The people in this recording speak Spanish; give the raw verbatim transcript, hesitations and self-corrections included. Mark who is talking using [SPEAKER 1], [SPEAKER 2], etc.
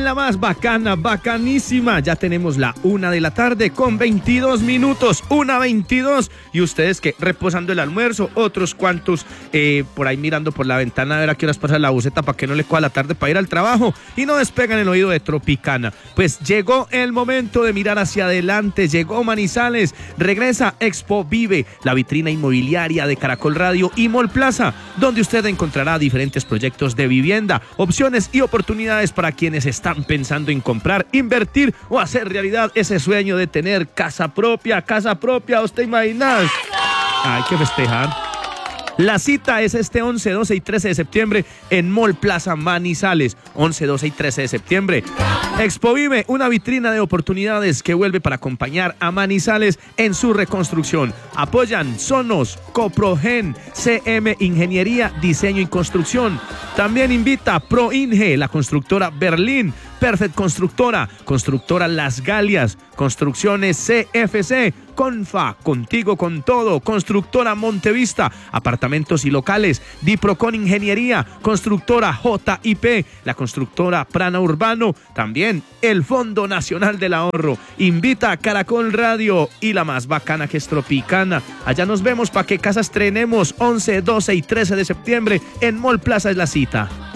[SPEAKER 1] la más bacana, bacanísima. Ya tenemos la una de la tarde con veintidós minutos, una veintidós. Y ustedes que reposando el almuerzo, otros cuantos eh, por ahí mirando por la ventana a ver a qué horas pasa la buseta para que no le coja la tarde para ir al trabajo y no despegan el oído de Tropicana. Pues llegó el momento de mirar hacia adelante, llegó Manizales, regresa Expo Vive, la vitrina inmobiliaria de Caracol Radio y Mall Plaza, donde usted encontrará diferentes proyectos de vivienda, opciones y oportunidades para quienes están pensando en comprar, invertir o hacer realidad ese sueño de tener casa propia, casa propia, ¿usted imaginas? Hay que festejar. La cita es este once, doce y trece de septiembre en Mall Plaza Manizales. once, doce y trece de septiembre. Expo Vive, una vitrina de oportunidades que vuelve para acompañar a Manizales en su reconstrucción. Apoyan Sonos, Coprogen, C M Ingeniería, Diseño y Construcción. También invita ProInge, la constructora Berlín, Perfect Constructora, Constructora Las Galias, Construcciones C F C, Confa, Contigo con Todo, Constructora Montevista, Apartamentos y Locales, Diprocon Ingeniería, Constructora J I P, la Constructora Prana Urbano, también el Fondo Nacional del Ahorro. Invita a Caracol Radio y la más bacana que es Tropicana. Allá nos vemos para que casa estrenemos once, doce y trece de septiembre en Mall Plaza es la cita.